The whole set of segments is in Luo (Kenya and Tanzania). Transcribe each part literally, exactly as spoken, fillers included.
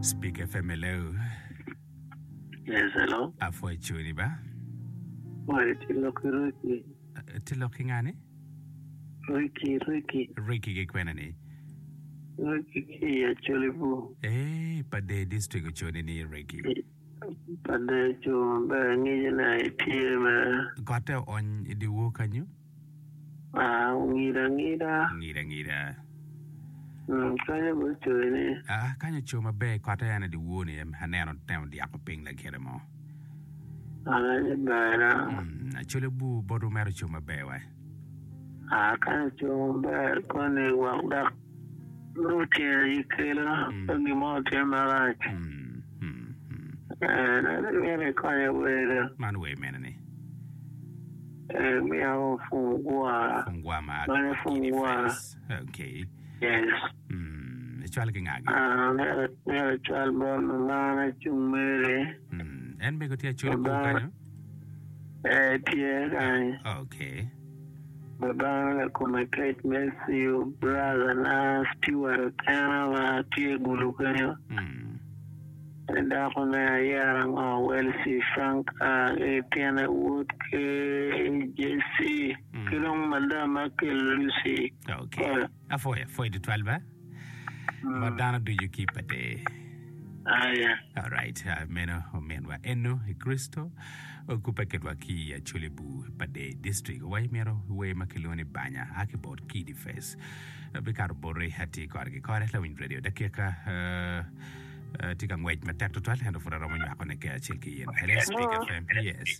Speak F M, hello. Yes, hello. Afo chuni ba? Why tiloki Ricky? Tiloki ngani? Ricky, Ricky. Ricky ke kwena ni? Ricky ki actually bu. Eh, pade district chuni ni Ricky. Pade cho ba ngi na itie ma. Gote on di wo kanyo? Ah, ngira ngira. Ngira ngira. Hmm, kaya bu chuni. Ah, kanyo chuma be gote yana di wo ni em hanero tem di akoping la kere mo. Ah, ni bara. Hmm, actually bu bodu mero chuma be wa. Ah, kaya cho ba kone wa dak. Ruti ikela. Ngi mo te mara. Hmm, hmm, hmm. Eh, na ni kaya bu. Man we menani. Eh, mi au fungua. Fungua ma. Mana fungua. Okay. Yes. Hmm, chwal ke ngagi. Ah, nera nera chwal bon mana chumere. Hmm, en be gotia chule bu kanyo? Eh, tie kai. Okay. Baba na communicate Messi, brother na Stewart kana wa tie gulu kanyo. Hmm. Enda kona yara nga Welsi Frank a Etienne Wood ke Jesse. Kilong madama ke Lucy. Okay. Afoya, foi de twelve ba? Madana do you keep a day? Ah, yeah. All right. Uh, meno menwa eno Kristo okupa ketwa ki ya chulebu pade district wai mero we makiloni banya akibot ki di face. Bikaro bore hati korge kore la win radio dakika uh Uh, tika ngwait matak total hando fura romo nyako ne kaya chilki yen. Hello, Speak F M. Yes.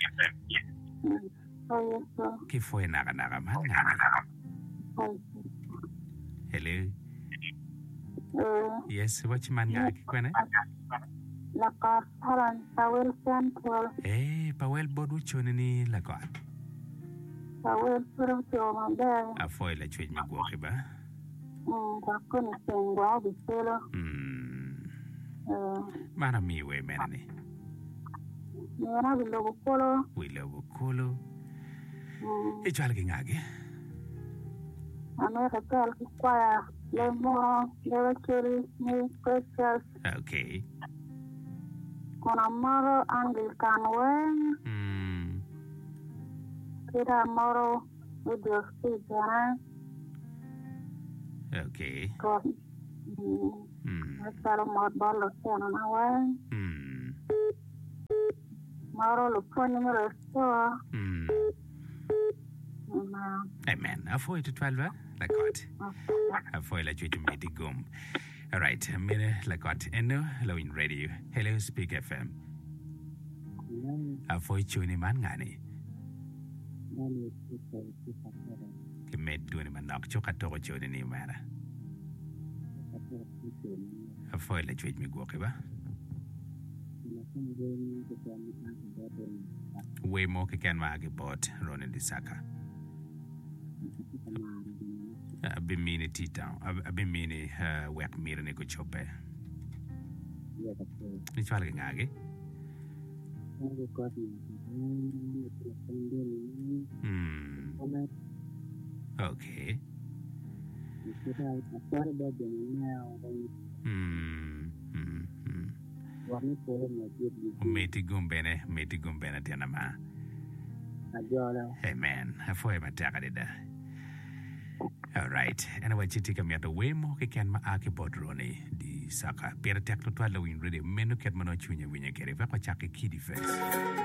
Ki foye naga naga man nani? Hello. Yes, what you man nga ki kwene? Lakot haran Pawel Central. Eh, Pawel bodu chone ni lakot. Pawel puro choma be. A foye la chwe mi gwoki ba? Hmm, kakuni sengwa biselo. Hmm. Mana mi we menani? Mena bilo bukolo. Wilo bukolo. Ichwal ki ngagi? Amere tel kwaya lemo lewachuri ni precious. Okay. Kona moro Anglican wen. Hmm. Kira moro video speaker. Okay. Hmm. Hmm. Pero mod bolo tena na wen. Hmm. Moro luponi mresto. Hmm. Na. Amen. Afoy to twelve, la kot. Afoy la chuchu meti gum. All right, mire la kot. Eno, hello in radio. Hello, Speak F M. Afoy chuni man ngani. Ki med duni man nok chuka toko chuni ni mara. Afoy la chuchu mi gwoki ba? Way mo ke ken ma bot Ronin Disaka. Abimini tita, abimini wek mire ne ko chope. Ni chwal ke ngagi? Hmm. Okay. Hmm. Hmm. Hmm. Meti gumbene, meti gumbene tiana ma. Amen. Afoy mataka dida. All right. Anyway, chitika miato wemo ke ken ma ake bodroni di saka. Pera tek to twala win ready menu ket mano chunya winya kere. Vako chake kidi face.